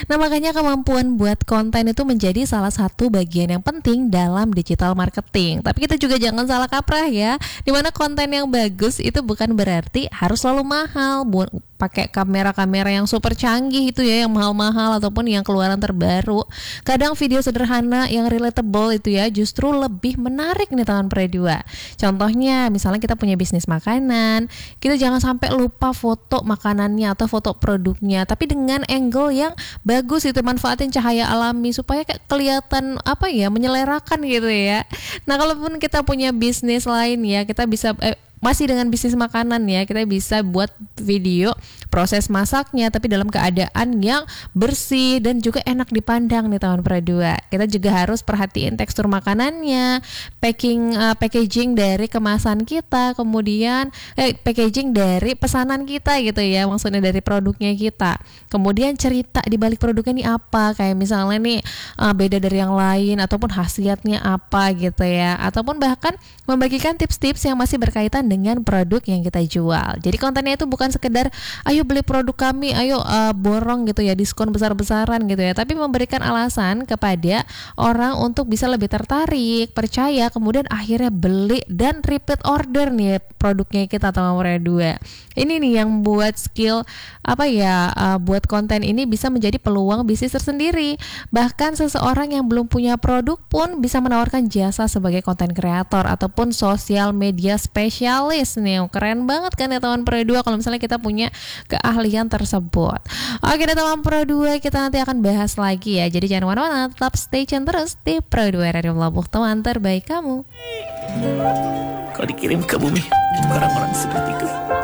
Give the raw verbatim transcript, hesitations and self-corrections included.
Nah, makanya kemampuan buat konten itu menjadi salah satu bagian yang penting dalam digital marketing. Tapi kita juga jangan salah kaprah ya. Dimana konten yang bagus itu bukan berarti harus selalu mahal. Bu- pakai kamera-kamera yang super canggih itu ya, yang mahal-mahal ataupun yang keluaran terbaru. Kadang video sederhana yang relatable itu ya justru lebih menarik nih teman Pre dua. Contohnya misalnya kita punya bisnis makanan, kita jangan sampai lupa foto makanannya atau foto produknya, tapi dengan angle yang bagus itu, manfaatin cahaya alami supaya kayak kelihatan apa ya, menyelerakan gitu ya. Nah, kalaupun kita punya bisnis lain ya, kita bisa eh, masih dengan bisnis makanan ya, kita bisa buat video proses masaknya tapi dalam keadaan yang bersih dan juga enak dipandang nih teman Pre dua. Kita juga harus perhatiin tekstur makanannya, packing uh, packaging dari kemasan kita, kemudian eh, packaging dari pesanan kita gitu ya, maksudnya dari produknya kita. Kemudian cerita di balik produknya ini apa, kayak misalnya nih uh, beda dari yang lain ataupun khasiatnya apa gitu ya, ataupun bahkan membagikan tips-tips yang masih berkaitan dengan produk yang kita jual. Jadi kontennya itu bukan sekedar ayo beli produk kami, ayo uh, borong gitu ya, diskon besar-besaran gitu ya, tapi memberikan alasan kepada orang untuk bisa lebih tertarik, percaya, kemudian akhirnya beli dan repeat order nih produknya kita atau nomor dua. Ini nih yang buat skill apa ya, uh, buat konten ini bisa menjadi peluang bisnis tersendiri. Bahkan seseorang yang belum punya produk pun bisa menawarkan jasa sebagai konten kreator ataupun sosial media spesialis nih. Keren banget kan ya teman Pro dua kalau misalnya kita punya keahlian tersebut. Oke deh teman Pro dua, kita nanti akan bahas lagi ya. Jadi jangan kemana-mana, tetap stay tune terus di Pro dua Radio Labuh, teman terbaik kamu. Kau dikirim ke bumi orang-orang sepertiku.